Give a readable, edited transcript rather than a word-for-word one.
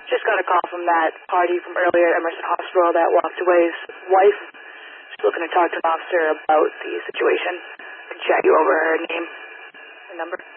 Just got a call from that party from earlier at Emerson Hospital that walked away's wife. Just looking to talk to an officer about the situation. I can chat you over her name and number.